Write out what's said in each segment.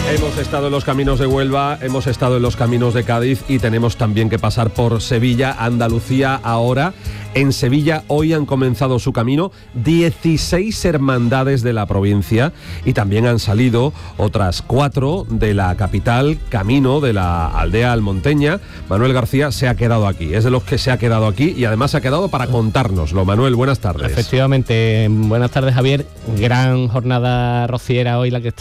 Hemos estado en los caminos de Huelva, hemos estado en los caminos de Cádiz y tenemos también que pasar por Sevilla, Andalucía ahora. En Sevilla hoy han comenzado su camino 16 hermandades de la provincia y también han salido otras 4 de la capital, camino de la aldea almonteña. Manuel García se ha quedado aquí, es de los que se ha quedado aquí y además se ha quedado para contárnoslo. Manuel, buenas tardes. Efectivamente, buenas tardes, Javier. Gran jornada rociera hoy la que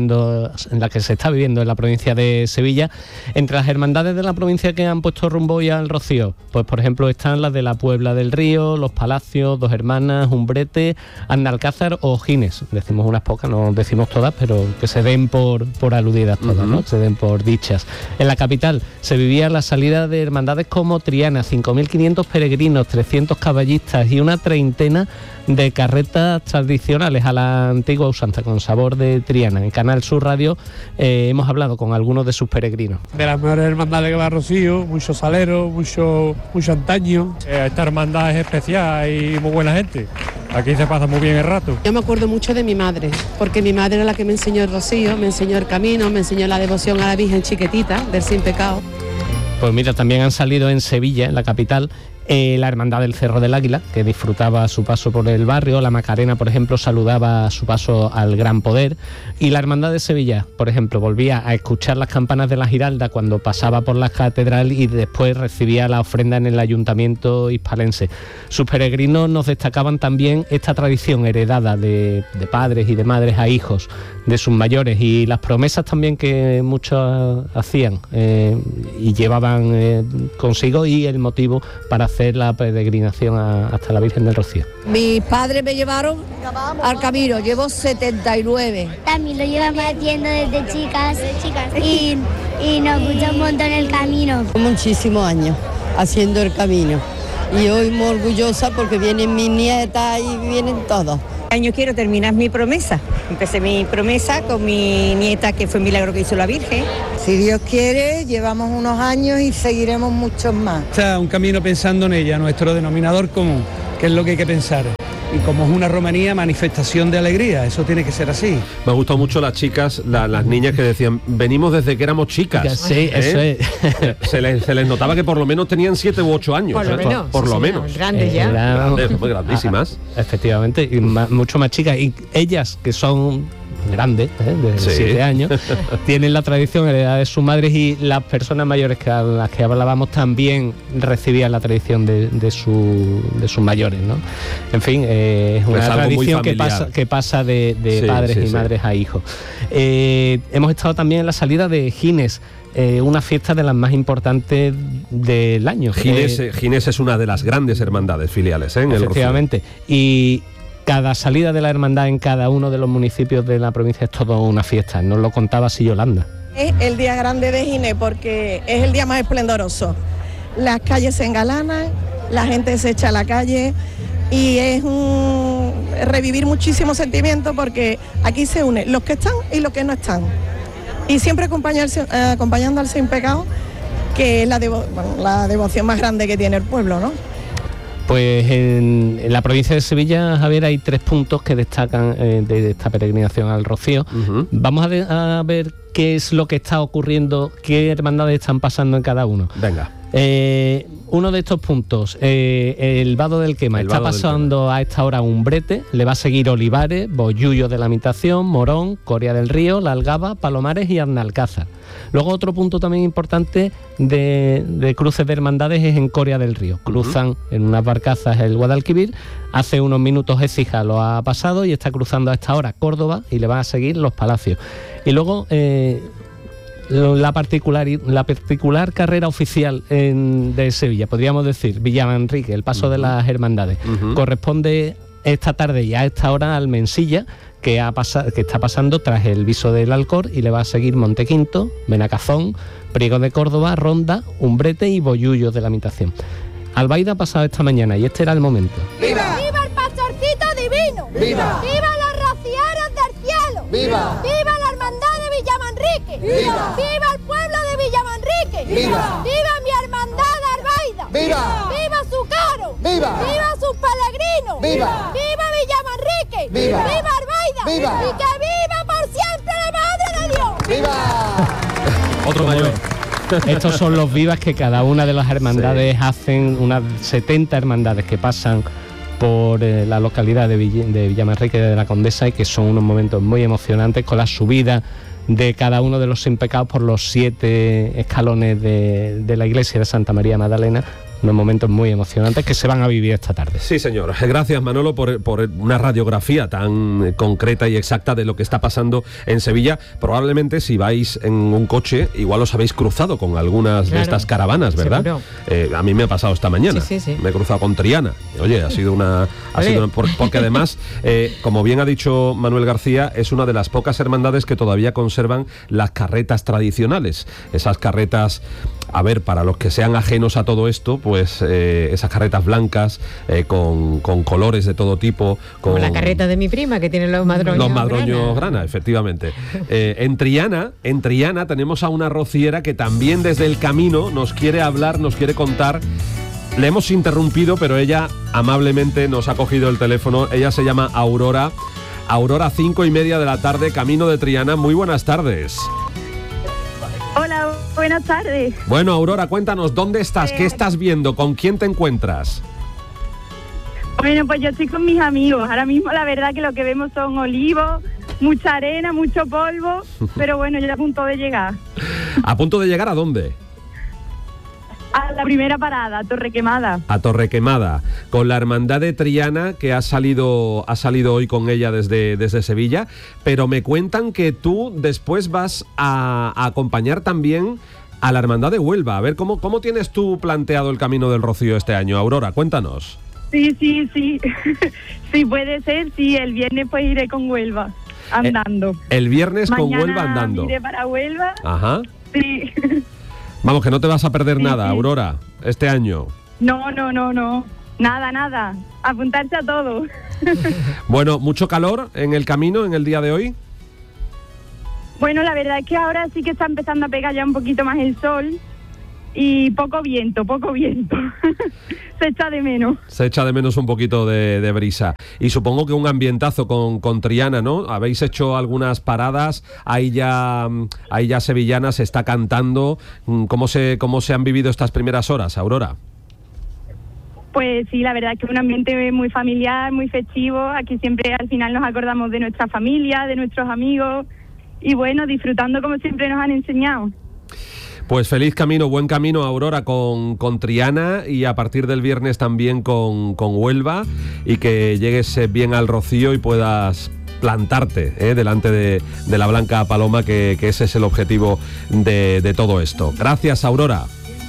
se está viviendo en la provincia de Sevilla. Entre las hermandades de la provincia que han puesto rumbo hoy al rocío, pues por ejemplo están las de la Puebla del Río, Los Palacios, Dos Hermanas, Umbrete, Analcázar o Gines. Decimos unas pocas, no decimos todas, pero que se den por aludidas todas, ¿no? Se den por dichas. En la capital se vivía la salida de hermandades como Triana, 5.500 peregrinos, 300 caballistas y una treintena de carretas tradicionales a la antigua usanza, con sabor de Triana. En Canal Sur Radio hemos hablado con algunos de sus peregrinos. De las mejores hermandades que va a Rocío, mucho salero, mucho antaño. Esta hermandad es especial y muy buena gente. Aquí se pasa muy bien el rato. Yo me acuerdo mucho de mi madre, porque mi madre era la que me enseñó el rocío, me enseñó el camino, me enseñó la devoción a la Virgen Chiquitita del Sin Pecado. Pues mira, también han salido en Sevilla, en la capital, la Hermandad del Cerro del Águila, que disfrutaba su paso por el barrio. La Macarena, por ejemplo, saludaba su paso al Gran Poder. Y la Hermandad de Sevilla, por ejemplo, volvía a escuchar las campanas de la Giralda cuando pasaba por la catedral y después recibía la ofrenda en el ayuntamiento hispalense. Sus peregrinos nos destacaban también esta tradición heredada de padres y de madres a hijos, de sus mayores, y las promesas también que muchos hacían y llevaban consigo, y el motivo para hacer la peregrinación hasta la Virgen del Rocío. Mis padres me llevaron al camino, llevo 79. También lo llevamos haciendo desde chicas y nos gusta un montón el camino. Muchísimos años haciendo el camino y hoy muy orgullosa porque vienen mis nietas y vienen todos. Año quiero terminar mi promesa. Empecé mi promesa con mi nieta, que fue un milagro que hizo la Virgen. Si Dios quiere, llevamos unos años y seguiremos muchos más. Está un camino pensando en ella, nuestro denominador común, que es lo que hay que pensar. Y como es una romería, manifestación de alegría, eso tiene que ser así. Me gustó mucho las chicas, las niñas que decían, venimos desde que éramos chicas. Sí, eso es. Se les notaba que por lo menos tenían 7 u 8 años. Por lo menos. Grandes ya. Grandes, muy grandísimas. Efectivamente, y mucho más chicas. Y ellas, que son grandes, de 7 años, tienen la tradición heredada de sus madres, y las personas mayores a las que hablábamos también recibían la tradición de sus mayores, ¿no? En fin, es una tradición que pasa de padres y madres a hijos. Hemos estado también en la salida de Gines, una fiesta de las más importantes del año. Gines es una de las grandes hermandades filiales, en el Rocío. Efectivamente. Y cada salida de la hermandad en cada uno de los municipios de la provincia es todo una fiesta. Nos lo contaba así Yolanda. Es el día grande de Gines porque es el día más esplendoroso. Las calles se engalanan, la gente se echa a la calle y es revivir muchísimos sentimientos, porque aquí se unen los que están y los que no están. Y siempre acompañando al Sin Pecado, que es la devoción más grande que tiene el pueblo, ¿no? Pues en la provincia de Sevilla, Javier, hay 3 puntos que destacan de esta peregrinación al Rocío. Vamos a ver qué es lo que está ocurriendo, qué hermandades están pasando en cada uno. Venga. Uno de estos puntos, el Vado del Quema, está pasando a esta hora Umbrete, le va a seguir Olivares, Bollullo de la Imitación, Morón, Coria del Río, La Algaba, Palomares y Analcázar. Luego otro punto también importante de cruces de hermandades es en Coria del Río. Cruzan en unas barcazas el Guadalquivir, hace unos minutos Écija lo ha pasado y está cruzando a esta hora Córdoba, y le van a seguir Los Palacios. Y luego la particular carrera oficial de Sevilla, podríamos decir, Villamanrique, el paso de las hermandades, corresponde esta tarde y a esta hora al Mensilla, que está pasando tras el Viso del Alcor, y le va a seguir Montequinto, Benacazón, Priego de Córdoba, Ronda, Umbrete y Bollullo de la Imitación. Albaida ha pasado esta mañana y este era el momento. ¡Viva! ¡Viva el pastorcito divino! ¡Viva! ¡Viva los rocieros del cielo! ¡Viva! ¡Viva la hermandad de Villamanrique! ¡Viva! ¡Viva el pueblo de Villamanrique! ¡Viva! ¡Viva mi hermandad de Albaida! ¡Viva! ¡Viva su caro! ¡Viva! ¡Viva sus peregrinos! ¡Viva! ¡Viva Villamanrique! ¡Viva! ¡Viva Albaida! ¡Viva! ¡Y que viva por siempre la Madre de Dios! ¡Viva! Otro mayor. Estos son los vivas que cada una de las hermandades hacen, unas 70 hermandades que pasan por la localidad de Villamanrique de la Condesa, y que son unos momentos muy emocionantes con la subida de cada uno de los sin pecados por los 7 escalones de la iglesia de Santa María Magdalena. Unos momentos muy emocionantes que se van a vivir esta tarde. Sí, señor. Gracias, Manolo, por una radiografía tan concreta y exacta de lo que está pasando en Sevilla. Probablemente si vais en un coche, igual os habéis cruzado con algunas de estas caravanas, ¿verdad? A mí me ha pasado esta mañana. Sí. Me he cruzado con Triana. Oye, ha sido una porque además, como bien ha dicho Manuel García, es una de las pocas hermandades que todavía conservan las carretas tradicionales. Esas carretas, a ver, para los que sean ajenos a todo esto, pues esas carretas blancas con colores de todo tipo, como la carreta de mi prima que tiene los madroños grana, efectivamente. En Triana tenemos a una rociera que también desde el camino nos quiere hablar, nos quiere contar. Le hemos interrumpido, pero ella amablemente nos ha cogido el teléfono. Ella se llama Aurora. Aurora, 5:30 de la tarde, camino de Triana. Muy buenas tardes. Hola, buenas tardes. Bueno, Aurora, cuéntanos, ¿dónde estás? ¿Qué estás viendo? ¿Con quién te encuentras? Bueno, pues yo estoy con mis amigos. Ahora mismo la verdad que lo que vemos son olivos, mucha arena, mucho polvo, pero bueno, yo a punto de llegar. ¿A punto de llegar a dónde? A la primera parada, a Torrequemada. A Torrequemada, con la hermandad de Triana, que ha salido hoy con ella desde Sevilla, pero me cuentan que tú después vas a acompañar también a la hermandad de Huelva. A ver, ¿cómo tienes tú planteado el Camino del Rocío este año? Aurora, cuéntanos. Sí. Sí, puede ser, sí, el viernes pues iré con Huelva, andando. El viernes con Huelva andando. Iré para Huelva. Ajá. Sí. Vamos, que no te vas a perder nada, Aurora, este año. No. Nada. Apuntarse a todo. Bueno, ¿mucho calor en el camino en el día de hoy? Bueno, la verdad es que ahora sí que está empezando a pegar ya un poquito más el sol y poco viento. Se echa de menos. Se echa de menos un poquito de brisa. Y supongo que un ambientazo con Triana, ¿no? Habéis hecho algunas paradas, ahí ya Sevillana se está cantando. ¿Cómo se han vivido estas primeras horas, Aurora? Pues sí, la verdad es que es un ambiente muy familiar, muy festivo. Aquí siempre al final nos acordamos de nuestra familia, de nuestros amigos y bueno, disfrutando como siempre nos han enseñado. Pues feliz camino, buen camino, Aurora, con Triana, y a partir del viernes también con Huelva, y que llegues bien al Rocío y puedas plantarte delante de la Blanca Paloma, que ese es el objetivo de todo esto. Gracias, Aurora.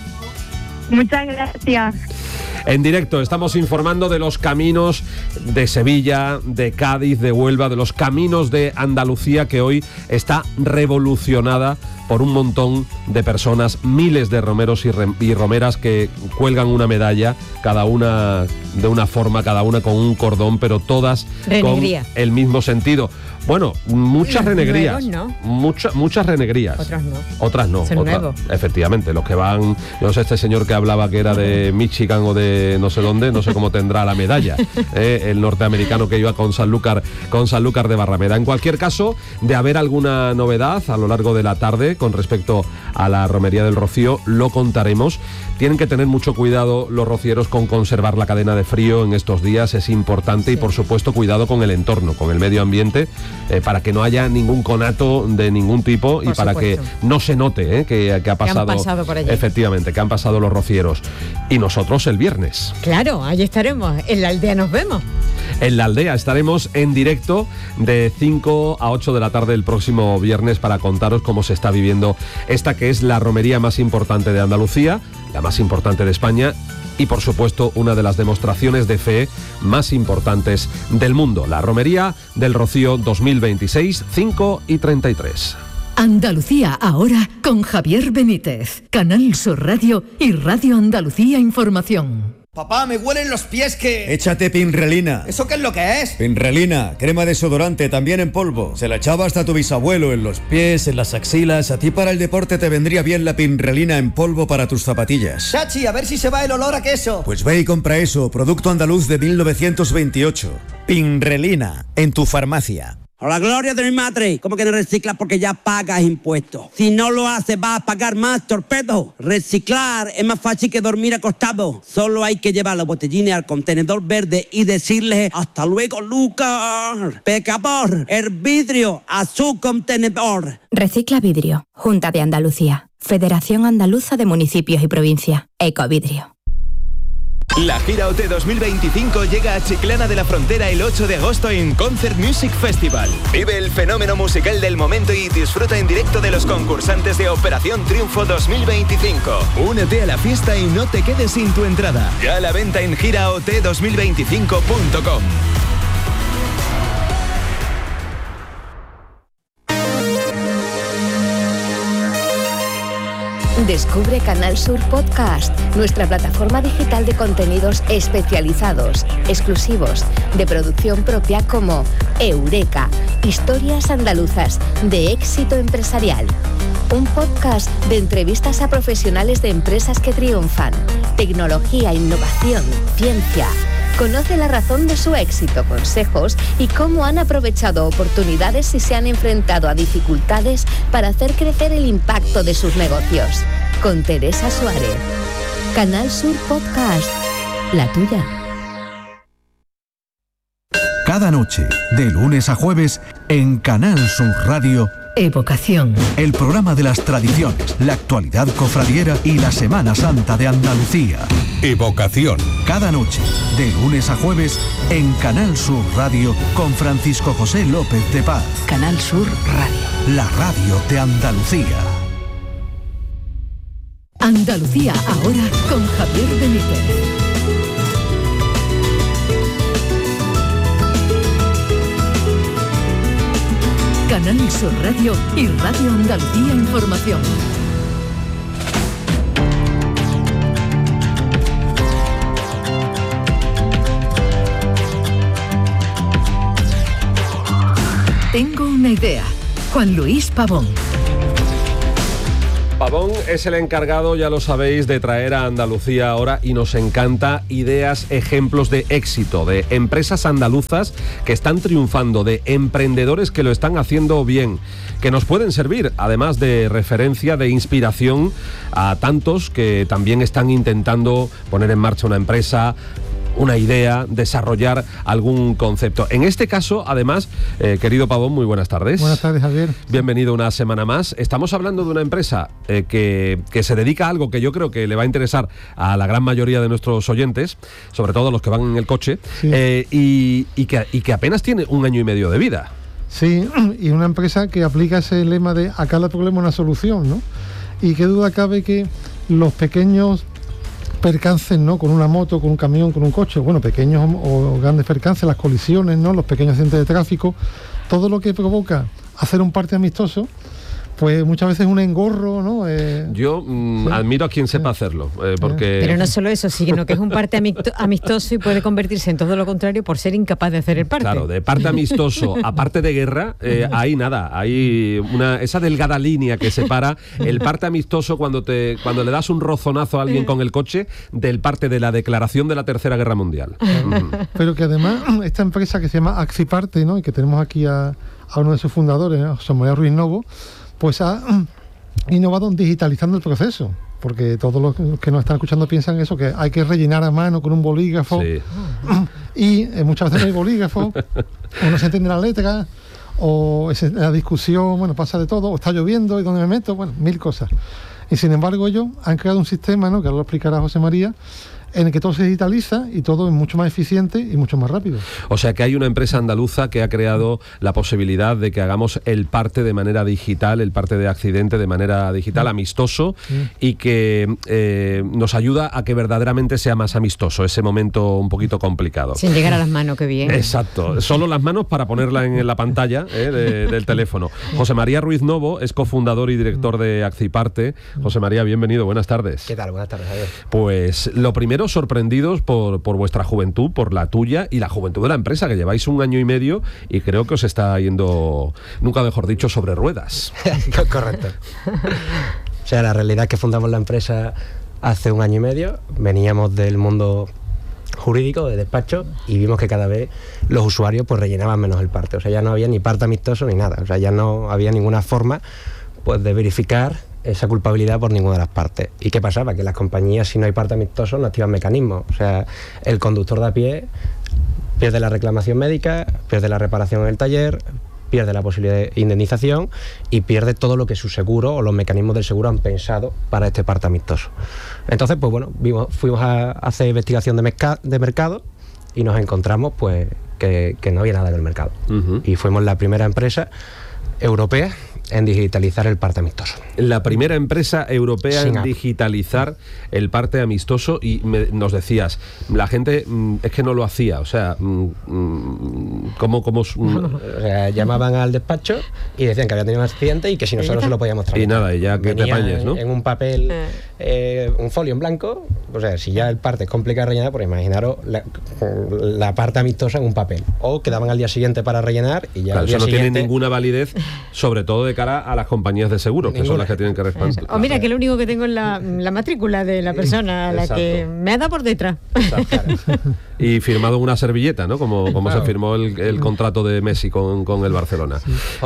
Muchas gracias. En directo estamos informando de los caminos de Sevilla, de Cádiz, de Huelva, de los caminos de Andalucía, que hoy está revolucionada por un montón de personas, miles de romeros y romeras que cuelgan una medalla, cada una de una forma, cada una con un cordón, pero todas renegría, con el mismo sentido. Bueno, muchas renegrías. Nuevos, ¿no? Muchas renegrías. Otras no. Son nuevos. Efectivamente, los que van, yo no sé, este señor que hablaba que era de Michigan o de no sé dónde, no sé cómo tendrá la medalla. El norteamericano que iba con Sanlúcar de Barrameda. En cualquier caso, de haber alguna novedad a lo largo de la tarde con respecto a la Romería del Rocío, lo contaremos. Tienen que tener mucho cuidado los rocieros con conservar la cadena de frío en estos días, es importante, sí. Y por supuesto cuidado con el entorno, con el medio ambiente, para que no haya ningún conato de ningún tipo, por y para supuesto, que no se note que ha pasado, que han pasado por allí. Efectivamente, que han pasado los rocieros. Y nosotros el viernes. Claro, allí estaremos, en la aldea nos vemos. En la aldea estaremos en directo de 5 a 8 de la tarde el próximo viernes para contaros cómo se está viviendo esta que es la romería más importante de Andalucía, la más importante de España y por supuesto una de las demostraciones de fe más importantes del mundo, la Romería del Rocío 2026, 5:33. Andalucía ahora con Javier Benítez, Canal Sur Radio y Radio Andalucía Información. Papá, me huelen los pies que... Échate Pinrelina. ¿Eso qué es lo que es? Pinrelina, crema desodorante, también en polvo. Se la echaba hasta tu bisabuelo en los pies, en las axilas. A ti para el deporte te vendría bien la Pinrelina en polvo para tus zapatillas. Chachi, a ver si se va el olor a queso. Pues ve y compra eso, producto andaluz de 1928. Pinrelina, en tu farmacia. A la gloria de mi madre, ¿cómo que no reciclas porque ya pagas impuestos? Si no lo haces, vas a pagar más, torpedo. Reciclar es más fácil que dormir acostado. Solo hay que llevar los botellines al contenedor verde y decirle hasta luego, Lucas. Pecador, el vidrio a su contenedor. Recicla Vidrio, Junta de Andalucía, Federación Andaluza de Municipios y Provincia, Ecovidrio. La gira OT 2025 llega a Chiclana de la Frontera el 8 de agosto en Concert Music Festival. Vive el fenómeno musical del momento y disfruta en directo de los concursantes de Operación Triunfo 2025. Únete a la fiesta y no te quedes sin tu entrada. Ya a la venta en giraot2025.com. Descubre Canal Sur Podcast, nuestra plataforma digital de contenidos especializados, exclusivos, de producción propia como Eureka, historias andaluzas de éxito empresarial. Un podcast de entrevistas a profesionales de empresas que triunfan, tecnología, innovación, ciencia. Conoce la razón de su éxito, consejos y cómo han aprovechado oportunidades y se han enfrentado a dificultades para hacer crecer el impacto de sus negocios. Con Teresa Suárez. Canal Sur Podcast. La tuya. Cada noche, de lunes a jueves, en Canal Sur Radio, Evocación. El programa de las tradiciones, la actualidad cofradiera y la Semana Santa de Andalucía. Evocación. Cada noche, de lunes a jueves, en Canal Sur Radio, con Francisco José López de Paz. Canal Sur Radio. La radio de Andalucía. Andalucía ahora con Javier Benítez. Canal Sur Radio y Radio Andalucía Información. Tengo una idea. Juan Luis Pavón. Pavón es el encargado, ya lo sabéis, de traer a Andalucía ahora y nos encanta ideas, ejemplos de éxito, de empresas andaluzas que están triunfando, de emprendedores que lo están haciendo bien, que nos pueden servir, además de referencia, de inspiración a tantos que también están intentando poner en marcha una empresa, una idea, desarrollar algún concepto. En este caso, además, querido Pavón, muy buenas tardes. Buenas tardes, Javier. Bienvenido una semana más. Estamos hablando de una empresa que se dedica a algo que yo creo que le va a interesar a la gran mayoría de nuestros oyentes, sobre todo los que van en el coche, sí. y que apenas tiene 1 año y medio de vida. Sí, y una empresa que aplica ese lema de a cada problema una solución, ¿no? Y qué duda cabe que los pequeños percances, ¿no? Con una moto, con un camión, con un coche, bueno, pequeños o grandes percances, las colisiones, ¿no? Los pequeños accidentes de tráfico, todo lo que provoca hacer un parte amistoso, pues muchas veces un engorro, ¿no? Yo ¿sí? Admiro a quien sepa hacerlo, porque... Pero no solo eso, sino que es un parte amistoso y puede convertirse en todo lo contrario por ser incapaz de hacer el parte. Claro, de parte amistoso a parte de guerra, hay nada, hay esa delgada línea que separa el parte amistoso cuando le das un rozonazo a alguien con el coche del parte de la declaración de la Tercera Guerra Mundial. Pero que además esta empresa que se llama Axiparte, ¿no? Y que tenemos aquí a uno de sus fundadores, ¿no? José María Ruiz Novo, pues ha innovado digitalizando el proceso, porque todos los que nos están escuchando piensan eso, que hay que rellenar a mano con un bolígrafo, sí. Y muchas veces no hay bolígrafo, o no se entiende la letra, o la discusión, bueno, pasa de todo, o está lloviendo y dónde me meto, bueno, 1000 cosas. Y sin embargo ellos han creado un sistema, ¿no? Que ahora lo explicará José María, en el que todo se digitaliza y todo es mucho más eficiente y mucho más rápido. O sea que hay una empresa andaluza que ha creado la posibilidad de que hagamos el parte de manera digital, el parte de accidente de manera digital, amistoso, y que nos ayuda a que verdaderamente sea más amistoso ese momento un poquito complicado. Sin llegar a las manos, qué bien. Exacto, solo las manos para ponerla en la pantalla del teléfono. José María Ruiz Novo es cofundador y director de Axiparte. José María, bienvenido, buenas tardes. ¿Qué tal? Buenas tardes, Javier. Pues lo primero, sorprendidos por vuestra juventud, por la tuya y la juventud de la empresa, que lleváis 1 año y medio y creo que os está yendo, nunca mejor dicho, sobre ruedas. Correcto. O sea, la realidad es que fundamos la empresa hace 1 año y medio, veníamos del mundo jurídico de despacho y vimos que cada vez los usuarios pues rellenaban menos el parte, o sea, ya no había ni parte amistoso ni nada, o sea, ya no había ninguna forma pues de verificar esa culpabilidad por ninguna de las partes. ¿Y qué pasaba? Que las compañías, si no hay parte amistoso, no activan mecanismos, o sea, el conductor de a pie pierde la reclamación médica, pierde la reparación en el taller, pierde la posibilidad de indemnización y pierde todo lo que su seguro o los mecanismos del seguro han pensado para este parte amistoso. Entonces, pues bueno, fuimos a hacer investigación de mercado y nos encontramos pues que no había nada en el mercado. Y fuimos la primera empresa europea en digitalizar el parte amistoso. La primera empresa europea en digitalizar el parte amistoso, y nos decías, la gente es que no lo hacía, o sea, ¿cómo? O sea, llamaban al despacho y decían que había tenido un accidente y que si nosotros se lo podíamos tramitar. Y nada, y ya que te apañes, ¿no? En un papel, un folio en blanco, o sea, si ya el parte es complicado de rellenar, pues imaginaros la parte amistosa en un papel. O quedaban al día siguiente para rellenar y ya claro, al día eso no siguiente... tiene ninguna validez, sobre todo de cara a las compañías de seguro, que son las que tienen que responder. O mira, que lo único que tengo es la matrícula de la persona a la que me ha dado por detrás. Y firmado en una servilleta, ¿no? Como se firmó el contrato de Messi con el Barcelona.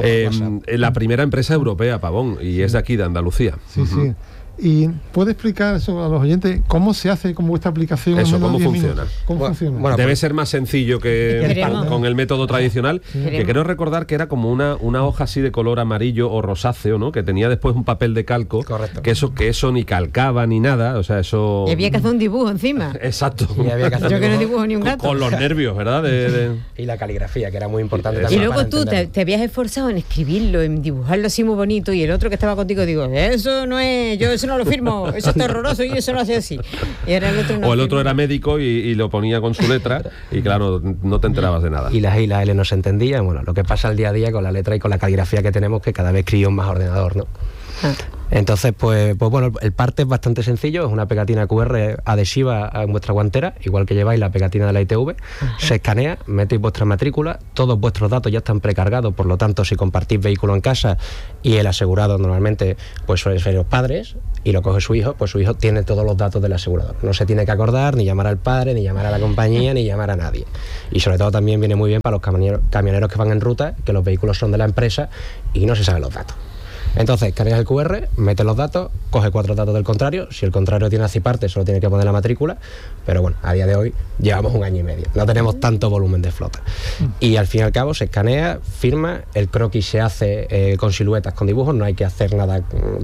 La primera empresa europea, Pavón, y es de aquí, de Andalucía. Sí, sí. ¿Y puede explicar eso a los oyentes cómo se hace con vuestra aplicación? Eso, ¿cómo funciona? ¿Cómo funciona? Bueno, debe ser más sencillo que con el método tradicional, que creo recordar que era como una hoja así de color amarillo o rosáceo, ¿no? Que tenía después un papel de calco. Correcto. Que eso ni calcaba ni nada, o sea, eso... Y había que hacer un dibujo encima. Exacto. Y había que hacer yo que no dibujo ni un gato. Con los nervios, ¿verdad? Y la caligrafía, que era muy importante y también. luego para tú te habías esforzado en escribirlo, en dibujarlo así muy bonito, y el otro que estaba contigo digo, eso no es, yo eso no lo firmo, eso está horroroso y eso no hace así. Y ahora el otro no, o el otro era médico y lo ponía con su letra y claro, no te enterabas de nada. Y las I y las L no se entendían. Bueno, lo que pasa al día a día con la letra y con la caligrafía que tenemos, que cada vez escribimos más ordenador, ¿no? Entonces, pues bueno, el parte es bastante sencillo, es una pegatina QR adhesiva en vuestra guantera, igual que lleváis la pegatina de la ITV, se escanea, metéis vuestra matrícula, todos vuestros datos ya están precargados, por lo tanto, si compartís vehículo en casa y el asegurado normalmente pues suelen ser los padres y lo coge su hijo, pues su hijo tiene todos los datos del asegurador. No se tiene que acordar ni llamar al padre, ni llamar a la compañía, ni llamar a nadie. Y sobre todo también viene muy bien para los camioneros que van en ruta, que los vehículos son de la empresa y no se saben los datos. Entonces, escaneas el QR, metes los datos, coge 4 datos del contrario. Si el contrario tiene aciparte, solo tiene que poner la matrícula. Pero bueno, a día de hoy llevamos 1 año y medio. No tenemos tanto volumen de flota. Y al fin y al cabo se escanea, firma, el croquis se hace con siluetas, con dibujos. No hay que hacer nada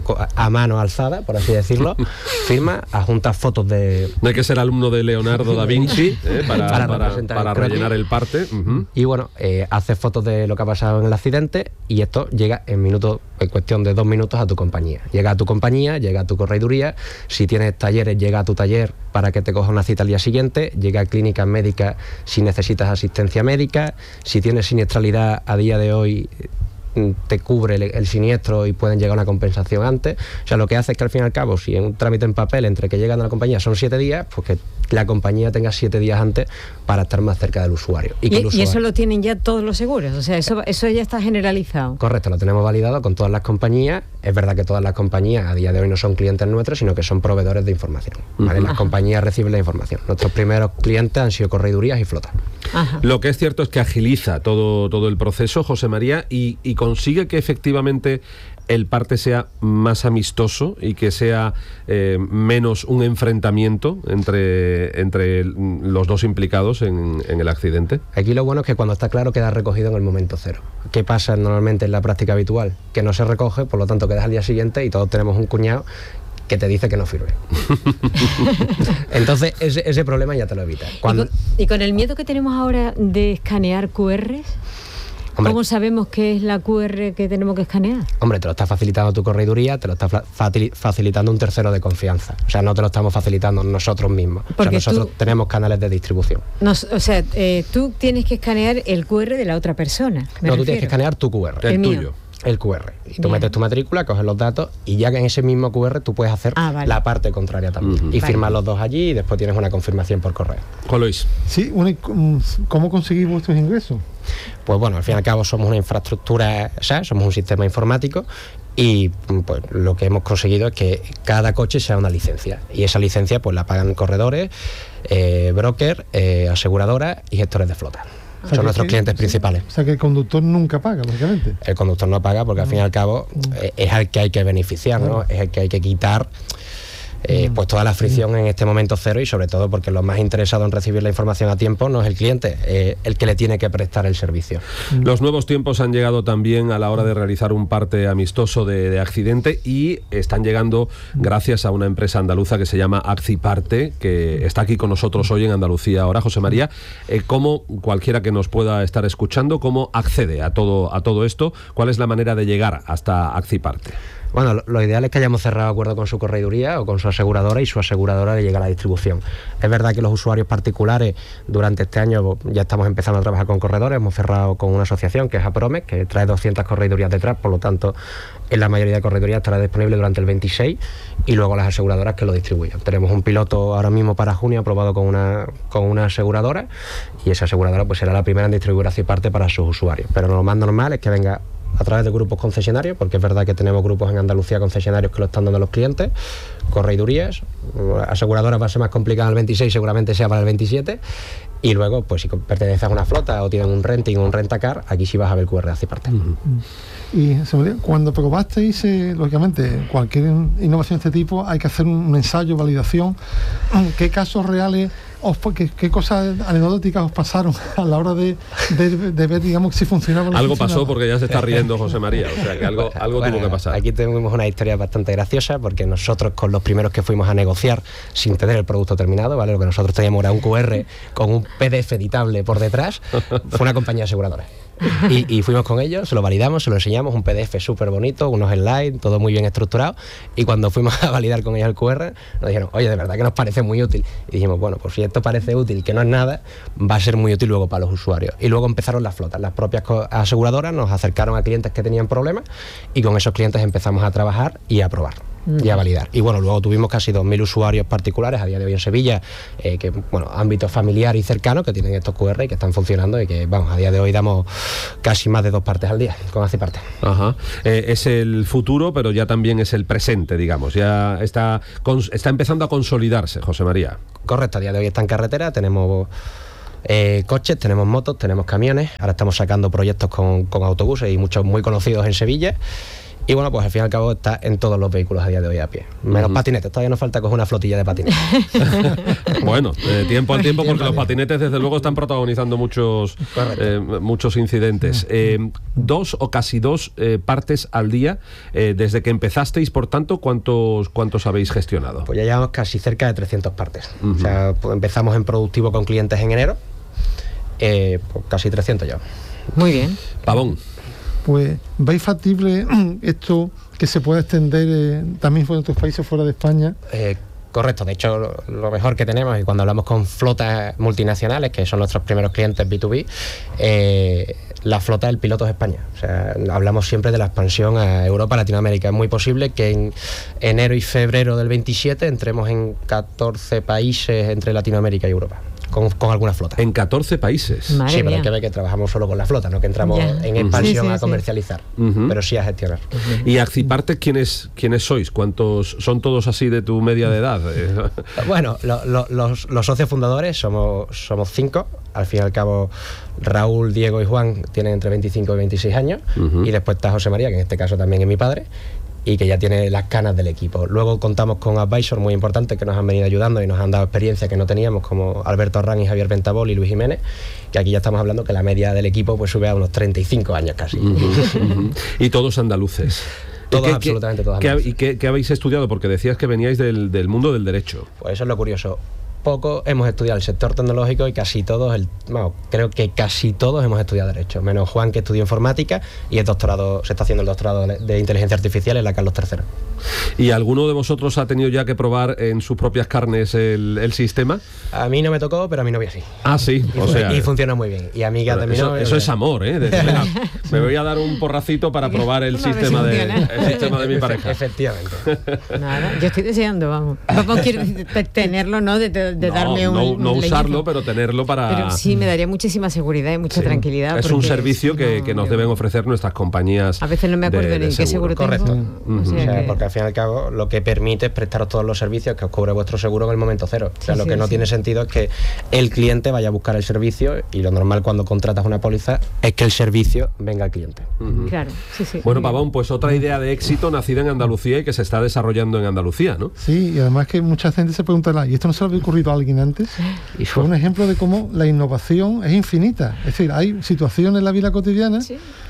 a mano alzada, por así decirlo. Firma, adjuntas fotos de... No hay que ser alumno de Leonardo da Vinci para rellenar el parte. Y bueno, haces fotos de lo que ha pasado en el accidente y esto llega en cuestión de 2 minutos a tu compañía. Llega a tu compañía, llega a tu correduría, si tienes talleres, llega a tu taller para que te coja una cita al día siguiente, llega a clínicas médicas si necesitas asistencia médica, si tienes siniestralidad a día de hoy te cubre el siniestro y pueden llegar a una compensación antes. O sea, lo que hace es que al fin y al cabo, si en un trámite en papel entre que llegan a la compañía son 7 días, pues que la compañía tenga 7 días antes para estar más cerca del usuario. Y eso lo tienen ya todos los seguros, o sea, eso ya está generalizado. Correcto, lo tenemos validado con todas las compañías. Es verdad que todas las compañías a día de hoy no son clientes nuestros, sino que son proveedores de información, ¿vale? Las compañías reciben la información. Nuestros primeros clientes han sido corredurías y flotas. Lo que es cierto es que agiliza todo el proceso, José María, y consigue que efectivamente el parte sea más amistoso y que sea menos un enfrentamiento entre los dos implicados en el accidente. Aquí lo bueno es que cuando está claro queda recogido en el momento cero. ¿Qué pasa normalmente en la práctica habitual? Que no se recoge, por lo tanto quedas al día siguiente y todos tenemos un cuñado que te dice que no firme. Entonces ese problema ya te lo evitas. ¿Y con el miedo que tenemos ahora de escanear QRs? Hombre, ¿cómo sabemos qué es la QR que tenemos que escanear? Hombre, te lo está facilitando tu correduría, te lo está facilitando un tercero de confianza. O sea, no te lo estamos facilitando nosotros mismos. Porque o sea, nosotros tenemos canales de distribución. Tú tienes que escanear el QR de la otra persona. No, tú tienes que escanear tu QR. El tuyo. el QR. Y tú metes tu matrícula, coges los datos y ya que en ese mismo QR tú puedes hacer la parte contraria también. Y firmas los dos allí y después tienes una confirmación por correo. Juan Luis. Sí, ¿cómo conseguís vuestros ingresos? Pues bueno, al fin y al cabo somos una infraestructura, o sea, somos un sistema informático y pues lo que hemos conseguido es que cada coche sea una licencia. Y esa licencia pues la pagan corredores, brokers, aseguradoras y gestores de flota. Son nuestros clientes principales. O sea que el conductor nunca paga, lógicamente. El conductor no paga porque al fin y al cabo es al que hay que beneficiar, ¿no? Es el que hay que quitar pues toda la fricción en este momento cero y sobre todo porque lo más interesado en recibir la información a tiempo no es el cliente, el que le tiene que prestar el servicio. Los nuevos tiempos han llegado también a la hora de realizar un parte amistoso de accidente y están llegando gracias a una empresa andaluza que se llama Acciparte, que está aquí con nosotros hoy en Andalucía Ahora. José María, ¿cómo cualquiera que nos pueda estar escuchando, cómo accede a todo esto? ¿Cuál es la manera de llegar hasta Acciparte? Bueno, lo ideal es que hayamos cerrado acuerdo con su correduría o con su aseguradora y su aseguradora le llega a la distribución. Es verdad que los usuarios particulares durante este año ya estamos empezando a trabajar con corredores, hemos cerrado con una asociación que es Apromes, que trae 200 corredurías detrás, por lo tanto en la mayoría de corredurías estará disponible durante el 26 y luego las aseguradoras que lo distribuyan. Tenemos un piloto ahora mismo para junio aprobado con una aseguradora y esa aseguradora pues será la primera en distribuir Acciparte para sus usuarios. Pero lo más normal es que venga a través de grupos concesionarios, porque es verdad que tenemos grupos en Andalucía concesionarios que lo están dando a los clientes, correidurías, aseguradoras va a ser más complicado el 26, seguramente sea para el 27, y luego, pues si perteneces a una flota o tienes un renting o un rentacar, aquí sí vas a ver el QR de Acciparte. Y cuando probasteis, lógicamente, cualquier innovación de este tipo hay que hacer un ensayo, validación. ¿Qué casos reales, qué cosas anecdóticas os pasaron a la hora de ver, digamos, si funcionaba o no algo funcionaba? Pasó porque ya se está riendo José María, o sea que algo tuvo que pasar. Aquí tenemos una historia bastante graciosa porque nosotros con los primeros que fuimos a negociar sin tener el producto terminado, ¿vale? Lo que nosotros teníamos era un QR con un PDF editable por detrás, fue una compañía aseguradora. Y fuimos con ellos, se lo validamos, se lo enseñamos, un PDF súper bonito, unos slides, todo muy bien estructurado, y cuando fuimos a validar con ellos el QR, nos dijeron, oye, de verdad que nos parece muy útil. Y dijimos, bueno, pues si esto parece útil, que no es nada, va a ser muy útil luego para los usuarios. Y luego empezaron las flotas, las propias aseguradoras nos acercaron a clientes que tenían problemas, y con esos clientes empezamos a trabajar y a probar. Y a validar. Y bueno, luego tuvimos casi 2.000 usuarios particulares a día de hoy en Sevilla, que, bueno, ámbito familiar y cercano, que tienen estos QR y que están funcionando y que, vamos, a día de hoy damos casi más de 2 partes al día con Acciparte. Ajá. Es el futuro, pero ya también es el presente, digamos. Ya está empezando a consolidarse, José María. Correcto, a día de hoy está en carretera, tenemos coches, tenemos motos, tenemos camiones, ahora estamos sacando proyectos con autobuses y muchos muy conocidos en Sevilla. Y bueno, pues al fin y al cabo está en todos los vehículos a día de hoy a pie. Menos patinetes, todavía nos falta coger una flotilla de patinetes. Bueno, tiempo al tiempo, porque los patinetes desde luego están protagonizando muchos incidentes. 2 o casi 2 partes al día. Desde que empezasteis, por tanto, ¿cuántos habéis gestionado? Pues ya llevamos casi cerca de 300 partes. O sea, pues empezamos en productivo con clientes en enero, pues casi 300 ya. Muy bien. Pavón. Pues, ¿veis factible esto que se pueda extender también fuera de otros países, fuera de España? Correcto, de hecho lo mejor que tenemos es que cuando hablamos con flotas multinacionales, que son nuestros primeros clientes B2B, la flota del piloto es España. O sea, hablamos siempre de la expansión a Europa, Latinoamérica. Es muy posible que en enero y febrero del 27 entremos en 14 países entre Latinoamérica y Europa. Con alguna flota. ¿En 14 países? Madre sí, pero hay que ver que trabajamos solo con la flota, no que entramos en expansión a comercializar, pero sí a gestionar. ¿Y Acciparte quiénes sois? ¿Cuántos son? ¿Todos así de tu media de edad? Bueno, los socios fundadores somos 5. Al fin y al cabo, Raúl, Diego y Juan tienen entre 25 y 26 años. Y después está José María, que en este caso también es mi padre, y que ya tiene las canas del equipo. Luego contamos con advisors muy importantes que nos han venido ayudando y nos han dado experiencia que no teníamos, como Alberto Arrán y Javier Ventabol y Luis Jiménez, que aquí ya estamos hablando que la media del equipo pues sube a unos 35 años casi. Y todos andaluces. Todos, absolutamente todos andaluces. ¿Y qué habéis estudiado? Porque decías que veníais del mundo del derecho. Pues eso es lo curioso. poco hemos estudiado el sector tecnológico y casi todos, creo que casi todos hemos estudiado Derecho, menos Juan, que estudió Informática y se está haciendo el doctorado de Inteligencia Artificial en la Carlos III. ¿Y alguno de vosotros ha tenido ya que probar en sus propias carnes el sistema? A mí no me tocó, pero a mi novia sí. Ah, sí. Y funciona muy bien. Y amiga también. Eso es amor, ¿eh? Me voy a dar un porracito para probar el sistema de mi pareja. Efectivamente. Nada, yo estoy deseando, vamos quiero tenerlo, ¿no? De darme un... No usarlo, pero tenerlo para... Pero sí, me daría muchísima seguridad y mucha tranquilidad. Es un servicio que nos deben ofrecer nuestras compañías. A veces no me acuerdo ni qué seguro tengo. Correcto. Porque al fin y al cabo lo que permite es prestaros todos los servicios que os cubre vuestro seguro en el momento cero. O sea, lo que no tiene sentido es que el cliente vaya a buscar el servicio, y lo normal cuando contratas una póliza es que el servicio venga al cliente. Claro, sí. Bueno, Pavón, pues otra idea de éxito nacida en Andalucía y que se está desarrollando en Andalucía, ¿no? Sí, y además que mucha gente se preguntará, ¿y esto no se le había ocurrido a alguien antes? Y fue un ejemplo de cómo la innovación es infinita. Es decir, hay situaciones en la vida cotidiana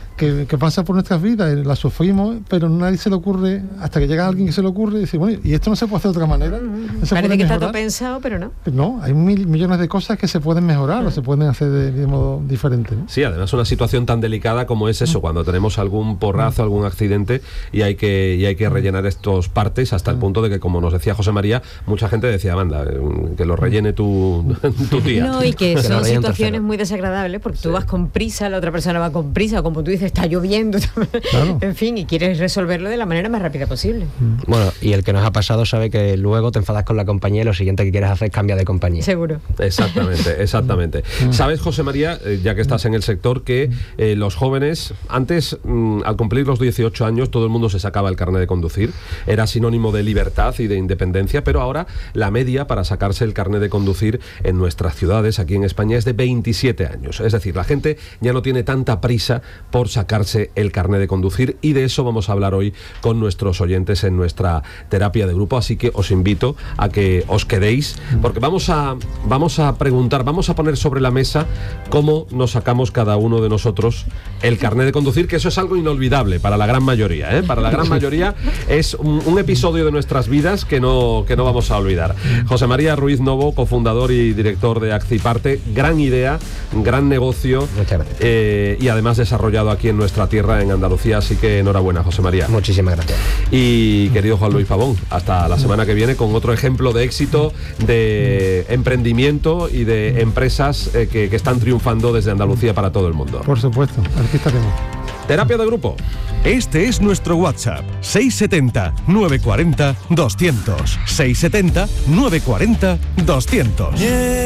que pasan por nuestras vidas, las sufrimos, pero a nadie se le ocurre, hasta que llega alguien que se le ocurre y dice, bueno, ¿y esto no se puede hacer de otra manera? ¿No parece que está todo pensado, pero no? No, hay millones de cosas que se pueden mejorar o se pueden hacer de modo diferente, ¿no? Sí, además una situación tan delicada como es eso, cuando tenemos algún porrazo, algún accidente y hay que rellenar estos partes, hasta el punto de que, como nos decía José María, mucha gente decía, manda, que lo rellene tu tía. No, y que son situaciones muy desagradables, porque tú vas con prisa, la otra persona va con prisa, como tú dices, está lloviendo, claro. En fin, y quieres resolverlo de la manera más rápida posible. Bueno, y el que nos ha pasado sabe que luego te enfadas con la compañía y lo siguiente que quieres hacer es cambiar de compañía. Seguro. Exactamente. ¿Sabes, José María, ya que estás en el sector, que los jóvenes, antes, al cumplir los 18 años, todo el mundo se sacaba el carnet de conducir, era sinónimo de libertad y de independencia, pero ahora la media para sacarse el carnet de conducir en nuestras ciudades, aquí en España, es de 27 años. Es decir, la gente ya no tiene tanta prisa por sacarse el carnet de conducir, y de eso vamos a hablar hoy con nuestros oyentes en nuestra terapia de grupo, así que os invito a que os quedéis, porque vamos a preguntar, vamos a poner sobre la mesa cómo nos sacamos cada uno de nosotros el carnet de conducir, que eso es algo inolvidable para la gran mayoría, ¿eh? Para la gran mayoría es un episodio de nuestras vidas que no vamos a olvidar. José María Ruiz Novo, cofundador y director de Aciparte, gran idea, gran negocio, y además desarrollado aquí en nuestra tierra, en Andalucía, así que enhorabuena, José María. Muchísimas gracias. Y querido Juan Luis Pavón, hasta la semana que viene con otro ejemplo de éxito, de emprendimiento y de empresas que están triunfando desde Andalucía para todo el mundo. Por supuesto, aquí estaremos. Terapia de grupo. Este es nuestro WhatsApp, 670 940 200. 670 940 200.